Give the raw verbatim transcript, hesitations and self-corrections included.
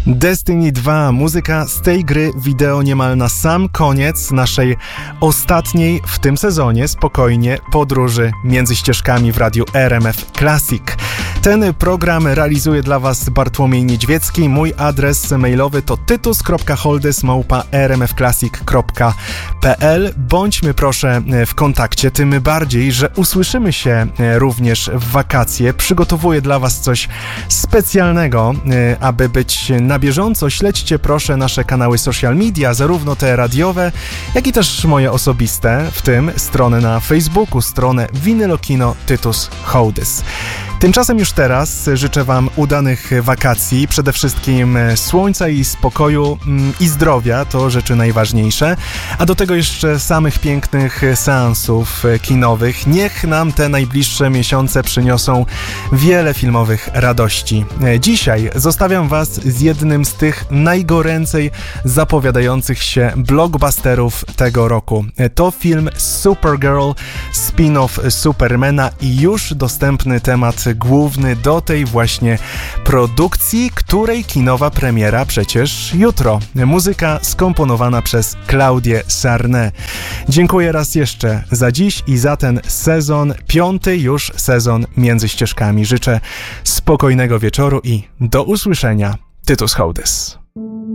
Destiny dwa, muzyka z tej gry wideo niemal na sam koniec naszej ostatniej w tym sezonie spokojnie podróży między ścieżkami w radiu R M F Classic. Ten program realizuje dla Was Bartłomiej Niedźwiecki. Mój adres mailowy to tytus kropka holdys małpa r m f classic kropka p l. Bądźmy proszę w kontakcie, tym bardziej, że usłyszymy się również w wakacje. Przygotowuję dla Was coś specjalnego, aby być na bieżąco. Śledźcie proszę nasze kanały social media, zarówno te radiowe, jak i też moje osobiste, w tym stronę na Facebooku, stronę Vinylokino Tytus Hołdys. Tymczasem już teraz życzę Wam udanych wakacji, przede wszystkim słońca i spokoju i zdrowia, to rzeczy najważniejsze, a do tego jeszcze samych pięknych seansów kinowych. Niech nam te najbliższe miesiące przyniosą wiele filmowych radości. Dzisiaj zostawiam Was z jednym z tych najgoręcej zapowiadających się blockbusterów tego roku. To film Supergirl, spin-off Supermana i już dostępny temat główny do tej właśnie produkcji, której kinowa premiera przecież jutro. Muzyka skomponowana przez Claudię Sarnę. Dziękuję raz jeszcze za dziś i za ten sezon, piąty już sezon Między Ścieżkami. Życzę spokojnego wieczoru i do usłyszenia. Tytus Hołdys.